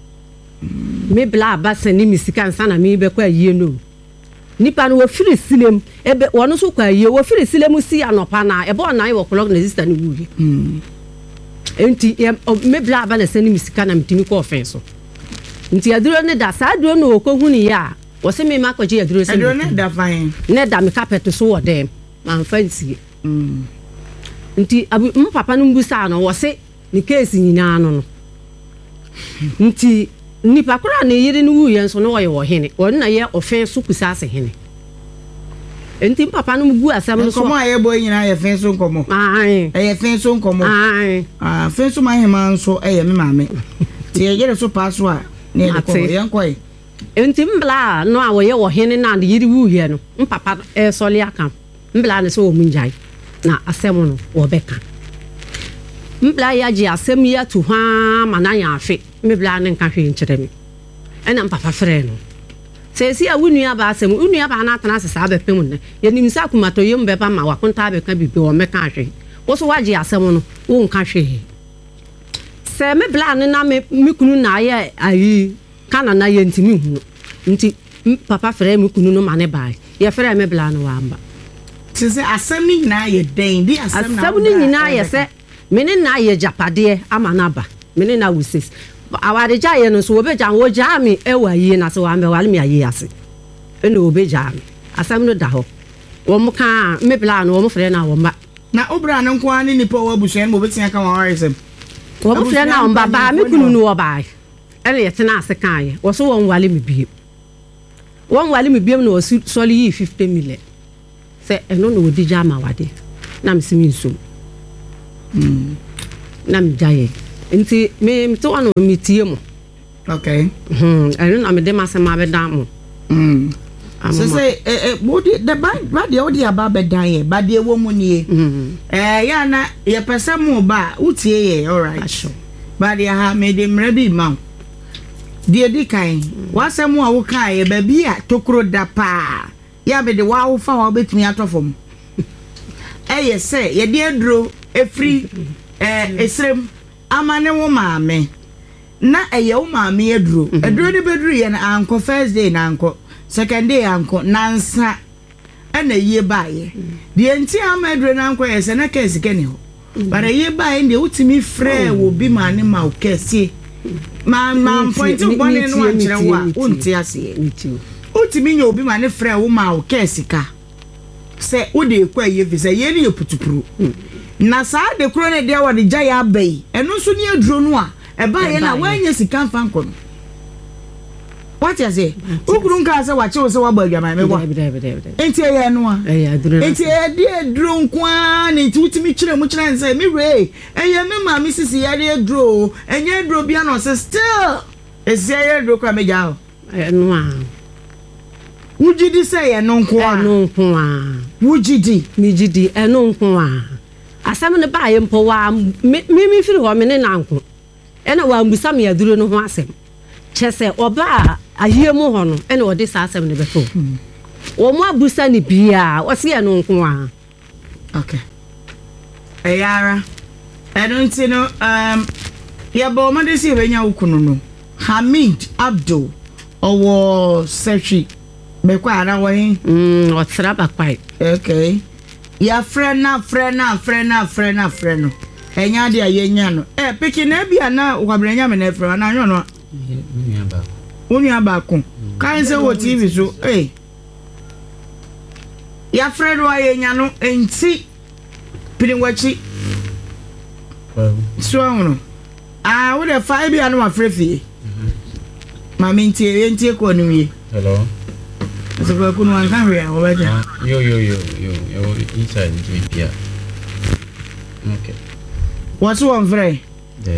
me bla ba se ni misika nsa na me be kwa yi no nipa no wo firi silem ebe wono so kwa yi wo firi silem si anopa na e bo na ye wo clock na sister ni wuji hm enti me bla ba na se ni misika na mtimi ko offense nti aduro ne da sa aduro no ko hu ni ya wo se me makoji aduro se aduro ne da fine ne da me carpet so wo dem man fancy mm nti abu mpapa no mbusa no wo se ni case nyina no no nti nipa kura ne yiri no wu yen so no wo ye wo hene wo na ye offense kusa ase hene enti papa no mgu asam no so komo aye boy nyina ye fen so komo ai e fen so komo ai ah fen so ma hema nso e ye me maame ti ye gere so paso a ne de ko ye nkoi enti mbla no a wo ye wo hene na de yiri wu ye no mpapa e sole aka mbla ne so wo munjai na asem no wo beka mbla ya ji asem ya tu ha mana ya afi mbla ne nka hwe nkire me ena mpapa frɛ no sesi a wunua ba asem wunua ba na atana sesa ba pem ne ye nim sa kumato yem be ba ma wa konta be ka bibi wo meka hwe wo so waje asem no wo nka hwe se me bla ne na me mikunu na ye ayi kana na ye ntimi hu nti papa frɛ me kunu no ma ne bai ye frɛ me bla no wa amba sese asem ni nyina ye den di asem na asem ni nyina ye se me ne na ye japade ama na ba me ne na wuses awade ja ye no so obeja wo ja mi e wa yi na so wa me wale mi ayi ase e no obeja mi asam no da ho wo mo ka me bla no wo mo frɛ na wo ma na obra no nko ani nipa wo abusuan mo betia ka wa resem wo bufia na on baba me kunu no wo bai ene yetena ase kan wo so won wale me biem won wale me biem no so soli fifty million se eno no odi jama wade na msimi nsum mm na mjaye nti me to anu mitie mo okay hmm eno na me de masema be dan mo mm so say eh body the bad the odi aba be dan ye ba de wo mu nie eh ya na ye pese mu ba utie ye all right sure ba de ha me de mra bi ma de di kan wasemu a wo kan ye ba bi a tokro da pa ya be de wa wo fa wa betumi atofom eh ye say ye de adro efri eh esrem amane wo maame na eye wo maame adro adro de bedru ye na anko first day na anko second day anko nansa ana yie baaye de enti amadre na anko yese na kesi keni ho bara yie baaye de utimi frɛ wo bi ma ne ma kesi ma ma point bone no ankyere wo a unti ase utimi nya obi ma ne frɛ wo ma kesi ka se wo de kwa yie fi se ye ne putupuru na sa de kro ne de wa de gya ya bai eno so ne aduro no a e baaye na wanya sika mfa nko no what you say ugrun ka say wache say wabagama me bo enti e no a enti e de dro nkwa na enti utimi kire mu kire say me we eye me ma me sisi ya de dro enye dro bia no say still esi ya dro kwa me ja no a wujidi say e no nkwa no nkwa wujidi mi jidi e no nkwa asam ne ba ye mpo wa me me firi ho me ne nanko e na wa mbusa me aduro no ho asem chese oba ayie mu ho no ene odi sa asem ne beto wo mu abusa ni bia o se eno nko a okay ayara eno ntino um ya bo ma de si benya ukunu no Hamid Abdul owo sechi be kwa ara wo hin mm o tra bakpai okay ya frena frena frena frena freno enya de ayenya no eh piki na bia na kwabrenya me na frena na anyo no Uni abako kan se wo T V so eh ya fredo ayenya no enti pinwachi so ono ah wo de five bia no afrefi ma minti enti ko no wi hello so ko kunu an kan ria wo beja yo yo yo yo yo inside me pia okay what's one free there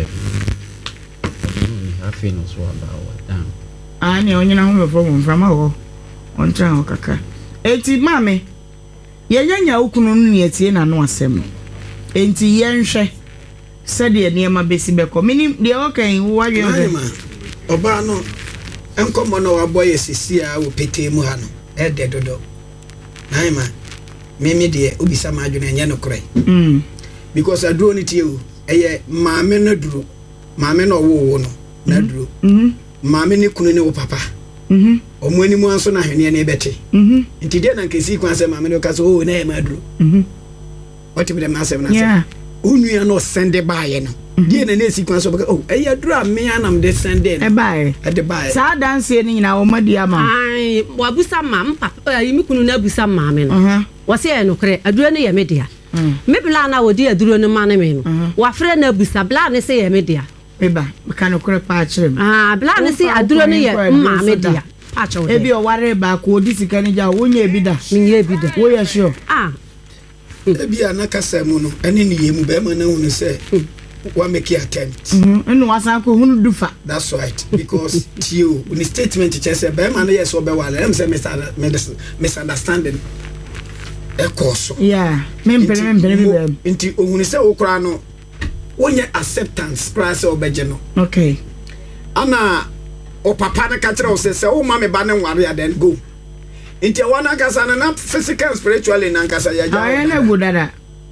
I feel no so about down ani onyina ho from from awo on tran okaka enti mame yenya ukunu no ne tie na no asem enti yenhwe se de niema besi beko minim de okan wo awe oba no enkomo no waboye sisia wo pete mu ha no e de dodo naima mimi de obisa ma adwene nya no kore mm because aduro ni tie o eye maame no duro maame no wo wo no na duro mhm maame ni kunu ne wo papa mhm omo ani mu anso na hwene ne bete mhm nti de na nkesi kwa se maame no ka so o na e ma duro mhm what be the massive na yeah unu no sende baaye no de na na sikwan so oh eh aduru ame anam de sende e baaye e de baaye sa dance ni nyina wo madi ama ai wabusa mam papa yi mikunu na busa maame no wo se e no kre aduru ne ye media me bla na wodi aduru ne ma ne me no wa frɛ na busa bla ne se ye media eba ka no kre pa akyerem ah bla ne se aduru ne ye ma media pa cho ebi o ware ba ko odi sika ne ja wo nya ebi da me nya ebi da wo ye sure ah ebi anaka samu no ene ne yemu be ma na hunu se wa make attempt mhm enu wasan ko hunu dufa that's right because you in statement che say be ma na yes obe wale em say misunderstanding e course yeah me mpere me mpere be nti ohunu se okura no wonye acceptance price obeje no okay ana o papa na ka kire o se se o ma me ba ne nware then go nti wana kasa na physical spiritually na kasa ya ja aye na gudada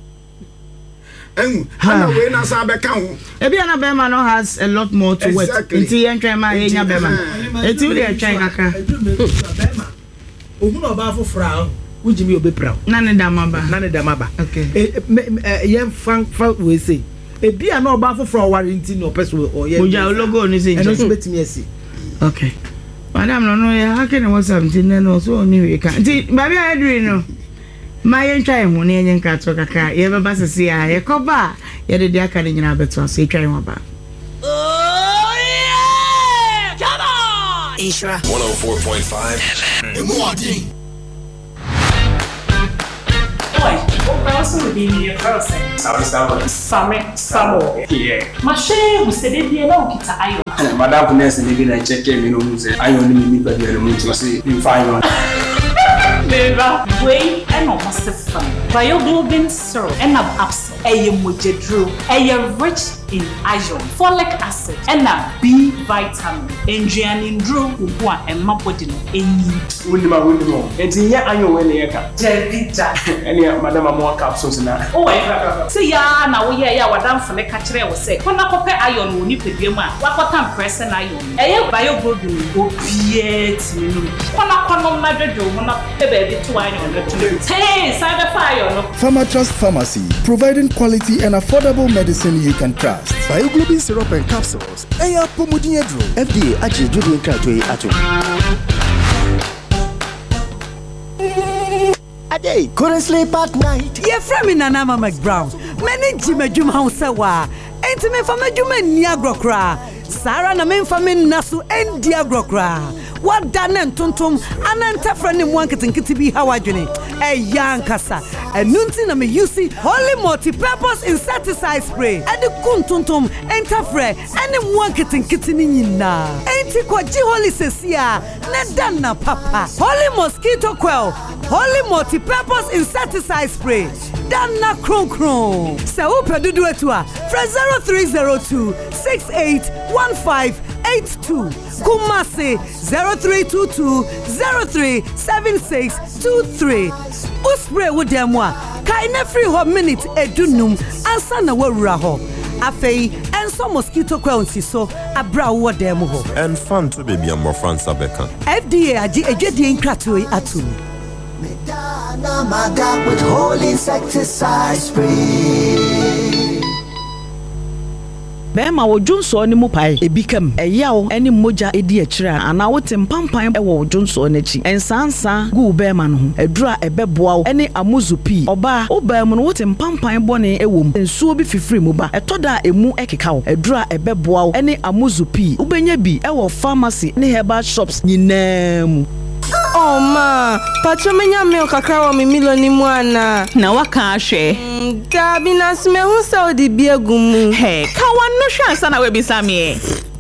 en ana we na sa be ka ho e bia na be ma no has a lot more to work nti yen twen ma yen be ma eti we dey twen kaka be ma ohun oba fofora ujimi obepra na ne damaba na ne damaba okay eh yen fan fa we say e bia na oba fofora warranty no person o ye oja logo ni say eno so betimi asi okay madam no no ya hake ne was something no so ni we kan nti baby adri no My entire one in Katoka, you ever bus a see a coba, yet the dear can in Alberto, say try one bar. Oh, yeah! Come on! Isra one oh four point five. The morning. Oi, also would be near person. Sammy, Sammy, Sammo. Yeah. Mashe, who said it here, no, it's iron. Madame Ness and David, I check him, you know, say, I only need to be able to say, in fine. Never wait and almost fun. Bioglobin syrup and ab absent. A mujedru. A rich in iron, folic acid, and a B vitamin. Engineering drew who are a mapodino. Any Windima Windimo. And in your annual when you can. Jelita. And Madame more capsules now. Oh, I say, ya now we are what I'm for the catcher was say. When I compare iron, when you put your man, what time press and iron. A bioglobin will be it. When I come on my do, when I baby to iron. Hey, cyber fire. Pharmatrust Pharmacy, providing quality and affordable medicine you can trust. Bioglobin syrup and capsules. Eya Pomodinedro. F D A actually doing Kratwe Atom. Ade, couldn't sleep at night. Ye from in Anama McBrown. Many Jimajum House Sawa. Ain't me from a Juman Niagrokra. Sarah na men famin nasu en diagrokra. What done and tuntum ananta friend in one kitten kitty how I journey. A young cassa. A nuntin me usi holy multi-purpose insecticide spray. And the kuntuntum entafre and one kitten kitten in na. Ain't it what holy sesia nedana papa. Holy mosquito quell. Holy multi-purpose insecticide spray. Dana kron kron. So upe dudu etua. Fra zero three zero two six eight one five eight two. Kumasi zero three two two zero three seven six two three. Uspray with them wa. Kaine free ho minute edunum ansa na wawura ho. Afei enso mosquito coil so abra wo dem ho. And fun to baby am France abeka. F D A agi ejedi nkratoyi atum. Medana maga with holy insecticide spray. Bema wo Johnson ni mu pai ebikam eyawo eni moja edi akira ana wo tempampan e wo Johnson nachi ensansa gu bema no ho edura ebeboa wo eni amuzupi oba wo bema no wo tempampan bone ewom ensuo bi fifiri mu ba etoda emu ekeka wo edura ebeboa wo eni amuzupi ubenya bi e wo pharmacy ni herbal shops nyinam. Oh ma, pacho menya milk kakra wa mi milo ni mwana. Na waka ahwe. Gabi na sme hu sa odi biegumu. Hey, ka wano hwa sana we bisame.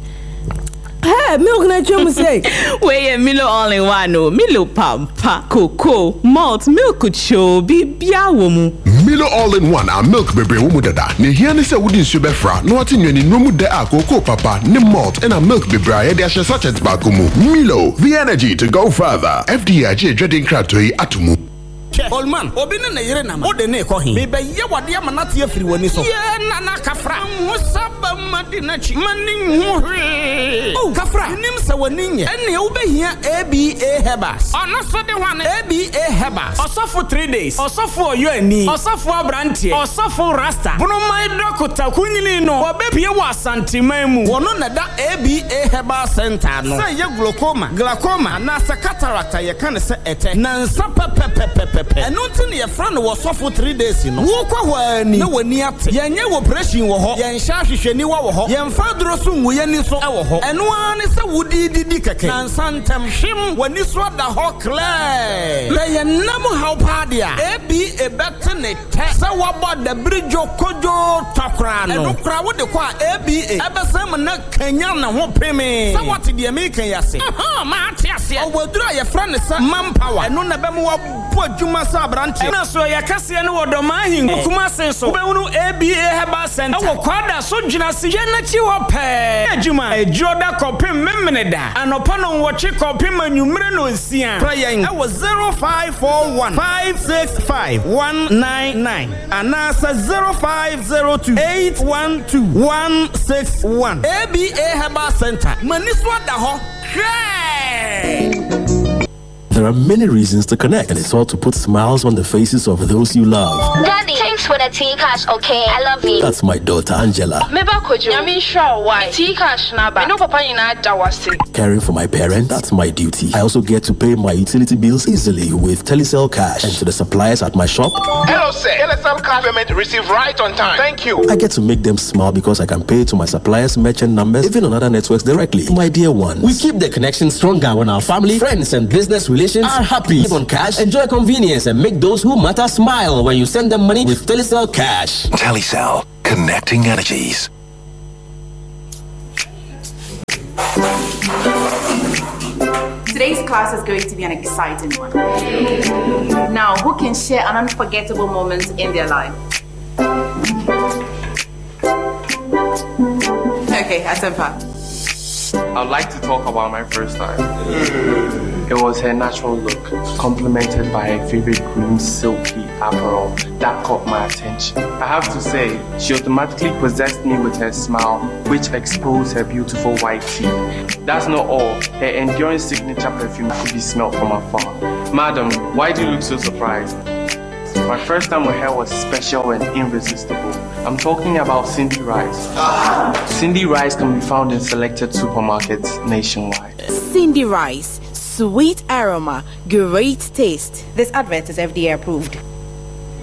Hey, milk na chemu say. We Milo all in one no. Milo pampa, cocoa, malt, milk cho bibia wo mu. Milo all in one a milk bebre wo mu dada. Ne hia ne se wodi nsu befra. No ati nwani no mu de a cocoa papa, ne malt and a milk bebre a de ahye sachet ba komu. Milo, the energy to go further. F D A je dreading kratoi atumu. Olman, obine na yire na ma. Ode ne ko hin. Me be ye wade amanate afiri woni so. Ye na na kafra. Musaba madina chi. Mani hu hwe. Oh, kafra. Nim se woni nye. Ene wo behia A B A Hebas. Ono so de wan A B A Hebas. Osofo three days. Osofo oyo ani. Osofo abrantie. Osofo rasta. Bunu mai dokota kunyini no. Obepie wa santiman mu. Wono na da A B A Hebas center no. Say ye glaucoma, glaucoma na se cataract ye kan se ete. Na nsa pepepepepe. And nothing your friend was off for three days, you know. Walk away, no one near Yan operation were hot, Yan Shashi Sheniwa hot, Yan Fadro soon, we any so our hot, and one is a woody dicake, and Santam Shim when this was the hot clay. Lay a number how pardia, A B a better net, so about the bridge of Kojo Takran, and no crowd with the choir A B A, ever salmon not Kenyan and won't pay me. So what did the American say? Aha, Matias, I will draw your friend is manpower, and none of them will put you. Masa branche na so ya kase ne wodoma hin kuma senso be wonu A B A Herbal Center wo kwada so dwuna se ye na chi wo pe adwuma ejoda kopim memene da anopa no wo chi kopim anwumre no nsia prayen e wo zero five four one five six five one nine nine anasa zero five zero two eight one two one six one A B A Herbal Center maniswa da ho hey. There are many reasons to connect, and it's all to put smiles on the faces of those you love. Daddy, Thanks for the tea cash, okay? I love you. That's my daughter, Angela. Meba kojo. I mean sure why. Tea cash naba. No papa ina dawase. Caring for my parents, that's my duty. I also get to pay my utility bills easily with Telecel Cash. And to the suppliers at my shop. Hello, sir. Telecel Cash payment received right on time. Thank you. I get to make them smile because I can pay to my suppliers' merchant numbers, even on other networks directly. My dear ones. We keep the connection stronger when our family, friends, and business relations are happy. Live on cash, enjoy convenience, and make those who matter smile when you send them money with Telecel Cash. Telecel, connecting energies. Today's class is going to be an exciting one. Now, who can share an unforgettable moment in their life? Okay, Asempa. I'd like to talk about my first time. It was her natural look, complemented by her favorite green silky apparel that caught my attention. I have to say, she automatically possessed me with her smile, which exposed her beautiful white teeth. That's not all. Her enduring signature perfume could be smelled from afar. Madam, why do you look so surprised? My first time with her was special and irresistible. I'm talking about Cindy Rice. Cindy Rice can be found in selected supermarkets nationwide. Cindy Rice, sweet aroma, great taste. This advert is F D A approved.